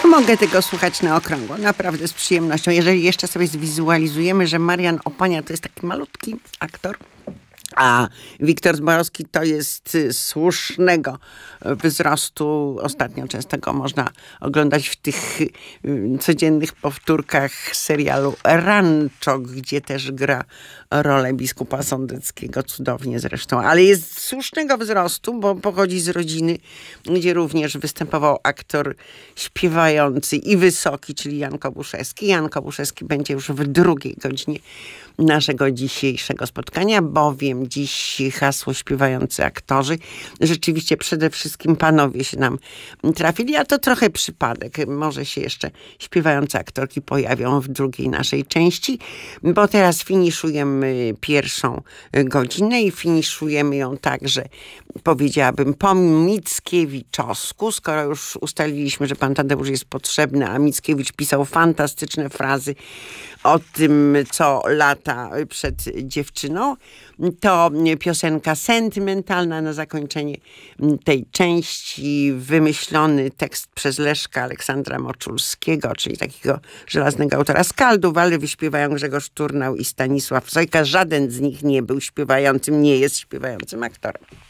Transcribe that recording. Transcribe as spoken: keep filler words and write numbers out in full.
Mogę tego słuchać na okrągło, naprawdę z przyjemnością. Jeżeli jeszcze sobie zwizualizujemy, że Marian Opania to jest taki malutki aktor, a Wiktor Zborowski to jest słusznego wzrostu. Ostatnio często go można oglądać w tych codziennych powtórkach serialu Rancho, gdzie też gra rolę biskupa Sądeckiego, cudownie zresztą. Ale jest słusznego wzrostu, bo pochodzi z rodziny, gdzie również występował aktor śpiewający i wysoki, czyli Jan Kobuszewski. Jan Kobuszewski będzie już w drugiej godzinie naszego dzisiejszego spotkania, bowiem dziś hasło śpiewający aktorzy. Rzeczywiście przede wszystkim panowie się nam trafili, a to trochę przypadek. Może się jeszcze śpiewające aktorki pojawią w drugiej naszej części, bo teraz finiszujemy pierwszą godzinę i finiszujemy ją tak, że powiedziałabym po Mickiewiczowsku, skoro już ustaliliśmy, że pan Tadeusz jest potrzebny, a Mickiewicz pisał fantastyczne frazy o tym, co lata przed dziewczyną, to piosenka sentymentalna na zakończenie tej części, wymyślony tekst przez Leszka Aleksandra Moczulskiego, czyli takiego żelaznego autora skaldów, ale wyśpiewają Grzegorz Turnał i Stanisław Sojka. Żaden z nich nie był śpiewającym, nie jest śpiewającym aktorem.